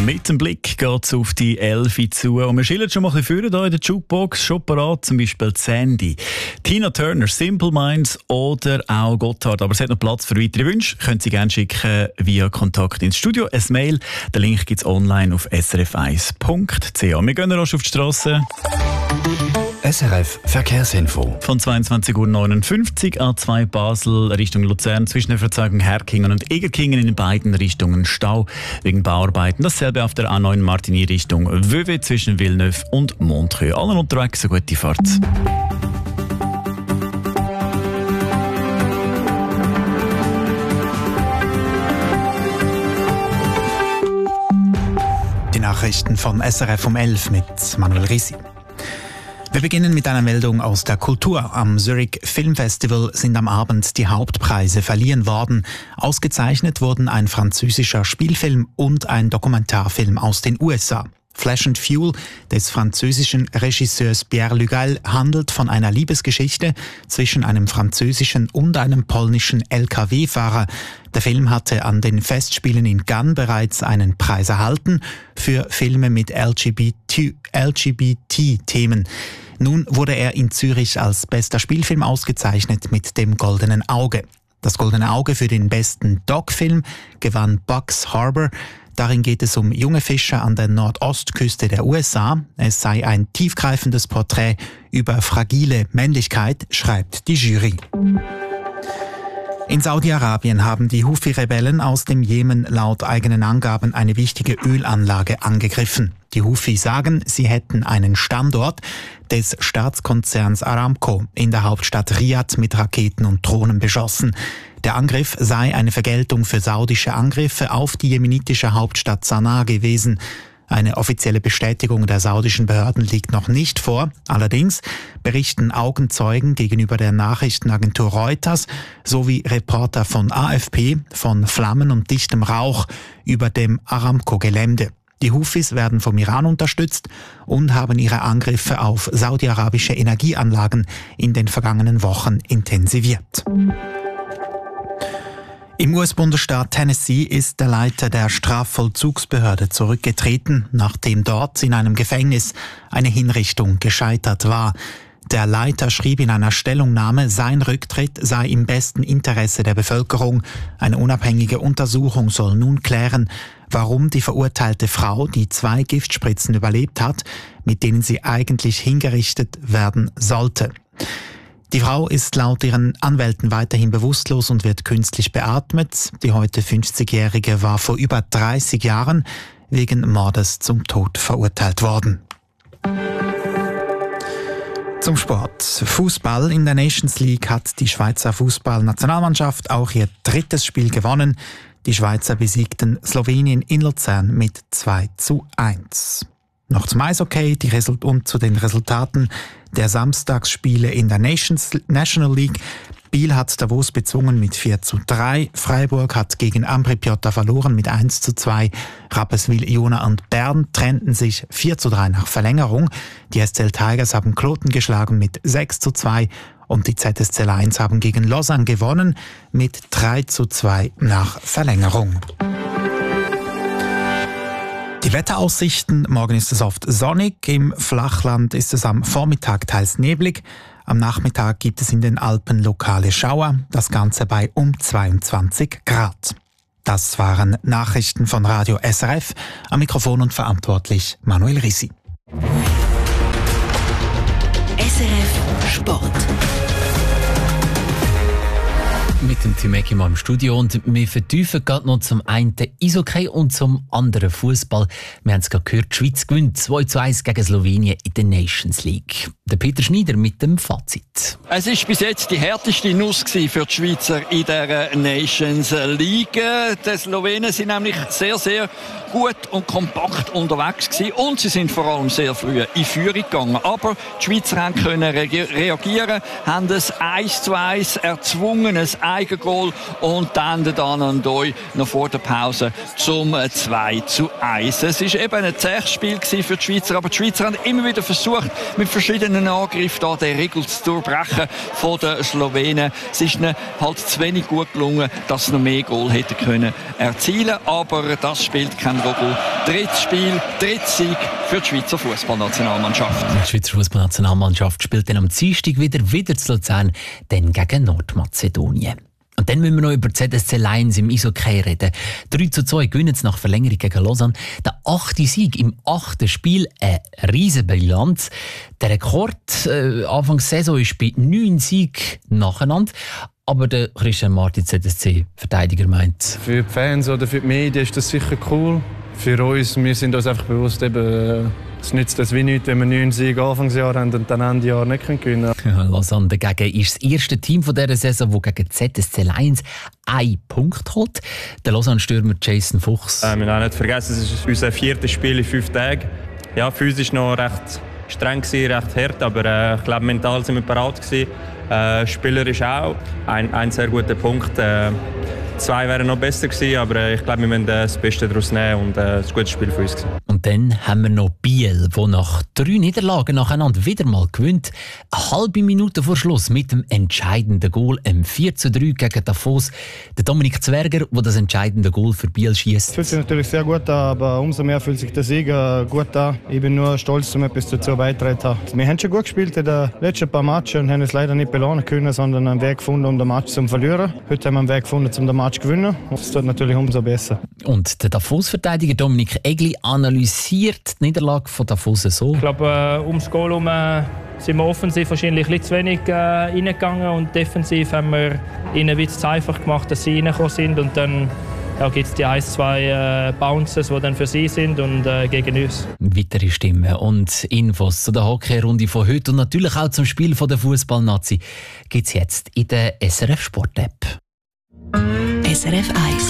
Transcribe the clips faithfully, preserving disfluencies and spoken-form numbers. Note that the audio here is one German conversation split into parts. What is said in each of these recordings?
Mit dem Blick geht es auf die Elfi zu. Und wir schildern schon mal ein bisschen vorne hier in der Jukebox. Schon parat, zum Beispiel Sandy, Tina Turner, Simple Minds oder auch Gotthard. Aber es hat noch Platz für weitere Wünsche. Können Sie gerne schicken via Kontakt ins Studio. Ein Mail. Den Link gibt es online auf s r f eins punkt c h. Wir gehen rasch auf die Strasse. S R F Verkehrsinfo. Von zweiundzwanzig Uhr neunundfünfzig A zwei Basel Richtung Luzern zwischen der Verzeugung Herkingen und Egerkingen in beiden Richtungen Stau wegen Bauarbeiten. Dasselbe auf der A neun Martigny Richtung Vevey zwischen Villeneuve und Montreux. Allen unterwegs eine gute Fahrt. Die Nachrichten von S R F um elf mit Manuel Risi. Wir beginnen mit einer Meldung aus der Kultur. Am Zurich Film Festival sind am Abend die Hauptpreise verliehen worden. Ausgezeichnet wurden ein französischer Spielfilm und ein Dokumentarfilm aus den U S A. Flesh and Fuel des französischen Regisseurs Pierre Lugal handelt von einer Liebesgeschichte zwischen einem französischen und einem polnischen L K W-Fahrer. Der Film hatte an den Festspielen in Cannes bereits einen Preis erhalten für Filme mit L G B T-Themen. Nun wurde er in Zürich als bester Spielfilm ausgezeichnet mit dem Goldenen Auge. Das Goldene Auge für den besten Doc-Film gewann Bugs Harbor. Darin geht es um junge Fischer an der Nordostküste der U S A. Es sei ein tiefgreifendes Porträt über fragile Männlichkeit, schreibt die Jury. In Saudi-Arabien haben die Houthi-Rebellen aus dem Jemen laut eigenen Angaben eine wichtige Ölanlage angegriffen. Die Houthi sagen, sie hätten einen Standort des Staatskonzerns Aramco in der Hauptstadt Riad mit Raketen und Drohnen beschossen. Der Angriff sei eine Vergeltung für saudische Angriffe auf die jemenitische Hauptstadt Sanaa gewesen. Eine offizielle Bestätigung der saudischen Behörden liegt noch nicht vor. Allerdings berichten Augenzeugen gegenüber der Nachrichtenagentur Reuters sowie Reporter von A F P von Flammen und dichtem Rauch über dem Aramco-Gelände. Die Houthis werden vom Iran unterstützt und haben ihre Angriffe auf saudi-arabische Energieanlagen in den vergangenen Wochen intensiviert. Im U S-Bundesstaat Tennessee ist der Leiter der Strafvollzugsbehörde zurückgetreten, nachdem dort in einem Gefängnis eine Hinrichtung gescheitert war. Der Leiter schrieb in einer Stellungnahme, sein Rücktritt sei im besten Interesse der Bevölkerung. Eine unabhängige Untersuchung soll nun klären, warum die verurteilte Frau die zwei Giftspritzen überlebt hat, mit denen sie eigentlich hingerichtet werden sollte. Die Frau ist laut ihren Anwälten weiterhin bewusstlos und wird künstlich beatmet. Die heute fünfzigjährige war vor über dreißig Jahren wegen Mordes zum Tod verurteilt worden. Zum Sport. Fußball in der Nations League hat die Schweizer Fußballnationalmannschaft auch ihr drittes Spiel gewonnen. Die Schweizer besiegten Slowenien in Luzern mit zwei zu eins. Noch zum Eishockey die Result- und zu den Resultaten der Samstagsspiele in der Nations National League. Biel hat Davos bezwungen mit vier zu drei. Freiburg hat gegen Ambri Piotta verloren mit eins zu zwei. Rapperswil, Jona und Bern trennten sich vier zu drei nach Verlängerung. Die S C L Tigers haben Kloten geschlagen mit sechs zu zwei. Und die Z S C L eins haben gegen Lausanne gewonnen mit drei zu zwei nach Verlängerung. Die Wetteraussichten: Morgen ist es oft sonnig, im Flachland ist es am Vormittag teils neblig. Am Nachmittag gibt es in den Alpen lokale Schauer, das Ganze bei um zweiundzwanzig Grad. Das waren Nachrichten von Radio S R F. Am Mikrofon und verantwortlich Manuel Risi. S R F Sport. Mit dem Tim Eckimann im Studio und wir vertiefen gerade noch zum einen Eishockey und zum anderen Fußball. Wir haben es gerade gehört, die Schweiz gewinnt zwei zu eins gegen Slowenien in der Nations League. Der Peter Schneider mit dem Fazit. Es war bis jetzt die härteste Nuss für die Schweizer in der Nations League. Die Slowenen sind nämlich sehr, sehr gut und kompakt unterwegs gewesen und sie sind vor allem sehr früh in Führung gegangen. Aber die Schweizer haben können reagieren, haben ein eins zu eins erzwungen, ein Eigengoal und dann der Danan Doi noch vor der Pause zum zwei zu eins. Es war eben ein zähes Spiel für die Schweizer, aber die Schweizer haben immer wieder versucht, mit verschiedenen Angriffen da den Riegel zu durchbrechen von den Slowenen. Es ist ihnen halt zu wenig gut gelungen, dass sie noch mehr Goal hätten können erzielen, aber das spielt keine Rolle. Drittes Spiel, dritter Sieg für die Schweizer Fußballnationalmannschaft. Die Schweizer Fußballnationalmannschaft spielt dann am Dienstag wieder, wieder zu Luzern, dann gegen Nordmazedonien. Und dann müssen wir noch über die Z S C Lions im Eishockey reden. drei zu zwei gewinnen sie nach Verlängerung gegen Lausanne. Der achte Sieg im achten Spiel, eine riesige Bilanz. Der Rekord äh, Anfang der Saison ist bei neun Siegen nacheinander. Aber der Christian Martin, Z S C-Verteidiger, meint: Für die Fans oder für die Medien ist das sicher cool. Für uns, wir sind uns einfach bewusst, eben, es nützt das wie nichts, wenn wir neun Siege Anfangsjahr haben und dann Ende Jahr nicht gewinnen können. Ja, Lausanne dagegen ist das erste Team von dieser Saison, das gegen Z S C Lions einen Punkt holt. Der Lausanne-Stürmer Jason Fuchs. Äh, wir haben nicht vergessen, es ist unser viertes Spiel in fünf Tagen. Ja, physisch noch recht streng gewesen, recht hart, aber äh, ich glaube, mental sind wir bereit gewesen. Äh, spielerisch auch. Ein, ein sehr guter Punkt. Äh, zwei wären noch besser gewesen, aber äh, ich glaube, wir müssen das Beste daraus nehmen und äh, ein gutes Spiel für uns gewesen. Und dann haben wir noch Biel, der nach drei Niederlagen nacheinander wieder mal gewinnt. Eine halbe Minute vor Schluss mit dem entscheidenden Goal, im vier zu drei gegen Davos. Der Dominik Zwerger, der das entscheidende Goal für Biel schießt. Fühlt sich natürlich sehr gut an, aber umso mehr fühlt sich der Sieg gut an. Ich bin nur stolz, dass ich etwas dazu beigetragen habe. Wir haben schon gut gespielt in den letzten paar Matches und haben es leider nicht belohnen können, sondern einen Weg gefunden, um den Match zu verlieren. Heute haben wir einen Weg gefunden, um den Match zu gewinnen. Das tut natürlich umso besser. Und der Davos-Verteidiger Dominik Egli analysiert die Niederlage von Davos so. Ich glaube, äh, ums Goal herum äh, sind wir offensiv wahrscheinlich ein bisschen zu wenig äh, reingegangen und defensiv haben wir ihnen ein bisschen zu einfach gemacht, dass sie reingekommen sind. Und dann ja, gibt es die ein, zwei äh, Bounces, die dann für sie sind und äh, gegen uns. Weitere Stimmen und Infos zu der Hockey-Runde von heute und natürlich auch zum Spiel von der Fußball-Nazi gibt es jetzt in der S R F Sport-App. S R F eins.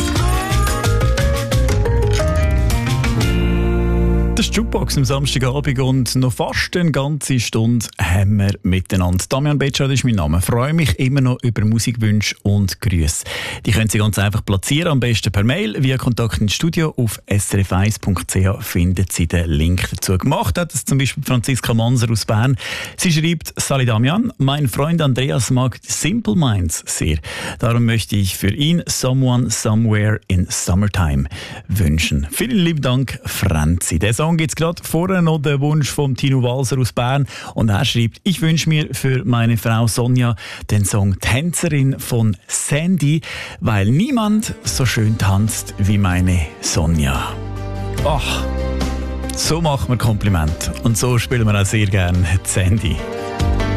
Das ist Jukebox am Samstagabend und noch fast eine ganze Stunde haben wir miteinander. Damian Betschad ist mein Name. Ich freue mich immer noch über Musikwünsche und Grüße. Die können Sie ganz einfach platzieren, am besten per Mail. Via Kontakt ins Studio auf s r f eins punkt c h finden Sie den Link dazu. Gemacht hat es zum Beispiel Franziska Manser aus Bern. Sie schreibt: Sali Damian, mein Freund Andreas mag Simple Minds sehr. Darum möchte ich für ihn Someone Somewhere in Summertime wünschen. Vielen lieben Dank, Franzi. Der Song gibt es gerade vorher noch den Wunsch von Tino Walser aus Bern und er schreibt: Ich wünsche mir für meine Frau Sonja den Song Tänzerin von Sandy, weil niemand so schön tanzt wie meine Sonja. Ach, so machen wir Kompliment und so spielen wir auch sehr gerne Sandy.